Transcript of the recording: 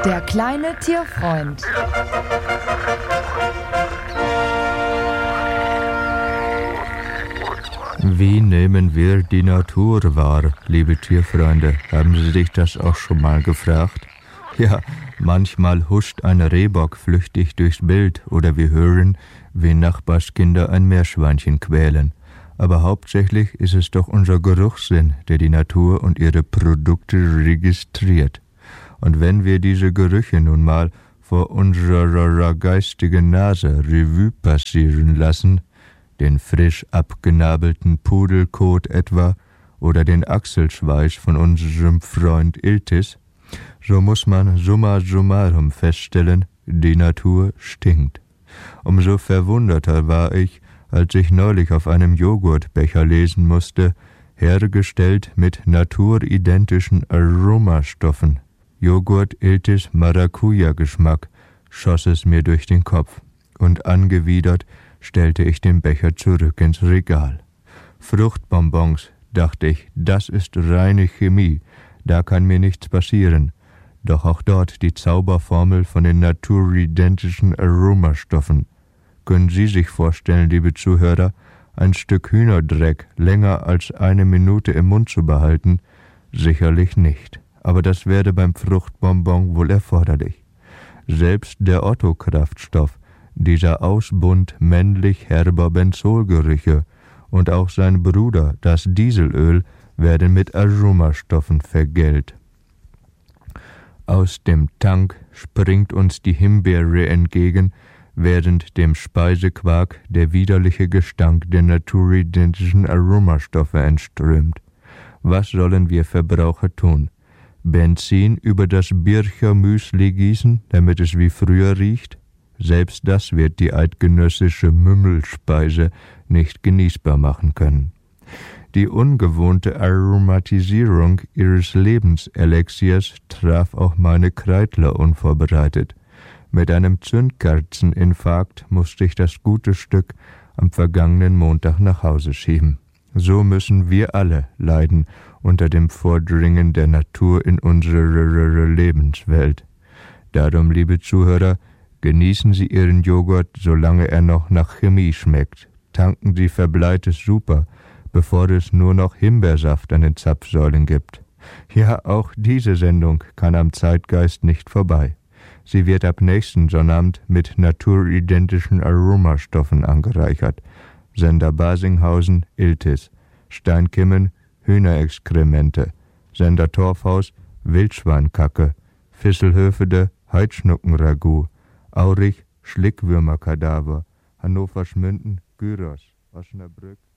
Der kleine Tierfreund. Wie nehmen wir die Natur wahr, liebe Tierfreunde? Haben Sie sich das auch schon mal gefragt? Ja, manchmal huscht ein Rehbock flüchtig durchs Bild oder wir hören, wie Nachbarskinder ein Meerschweinchen quälen. Aber hauptsächlich ist es doch unser Geruchssinn, der die Natur und ihre Produkte registriert. Und wenn wir diese Gerüche nun mal vor unserer geistigen Nase Revue passieren lassen, den frisch abgenabelten Pudelkot etwa oder den Achselschweiß von unserem Freund Iltis, so muss man summa summarum feststellen, die Natur stinkt. Umso verwunderter war ich, als ich neulich auf einem Joghurtbecher lesen musste, hergestellt mit naturidentischen Aromastoffen. Joghurt Iltis Maracuja-Geschmack, schoss es mir durch den Kopf, und angewidert stellte ich den Becher zurück ins Regal. Fruchtbonbons, dachte ich, das ist reine Chemie, da kann mir nichts passieren. Doch auch dort die Zauberformel von den naturidentischen Aromastoffen. Können Sie sich vorstellen, liebe Zuhörer, ein Stück Hühnerdreck länger als 1 Minute im Mund zu behalten? Sicherlich nicht. Aber das werde beim Fruchtbonbon wohl erforderlich. Selbst der Otto-Kraftstoff, dieser Ausbund männlich herber Benzolgerüche, und auch sein Bruder, das Dieselöl, werden mit Aromastoffen vergällt. Aus dem Tank springt uns die Himbeere entgegen, während dem Speisequark der widerliche Gestank der naturidentischen Aromastoffe entströmt. Was sollen wir Verbraucher tun? Benzin über das Bircher Müsli gießen, damit es wie früher riecht? Selbst das wird die eidgenössische Mümmelspeise nicht genießbar machen können. Die ungewohnte Aromatisierung ihres Lebenselixiers traf auch meine Kreidler unvorbereitet. Mit einem Zündkerzeninfarkt musste ich das gute Stück am vergangenen Montag nach Hause schieben. So müssen wir alle leiden unter dem Vordringen der Natur in unsere Lebenswelt. Darum, liebe Zuhörer, genießen Sie Ihren Joghurt, solange er noch nach Chemie schmeckt. Tanken Sie verbleites Super, bevor es nur noch Himbeersaft an den Zapfsäulen gibt. Ja, auch diese Sendung kann am Zeitgeist nicht vorbei. Sie wird ab nächsten Sonnabend mit naturidentischen Aromastoffen angereichert. Sender Basinghausen, Iltis. Steinkimmen, Hühnerexkremente. Sender Torfhaus, Wildschweinkacke. Visselhöfede, Heidschnuckenragout. Aurich, Schlickwürmerkadaver. Hannover Schmünden, Gyros. Osnabrück.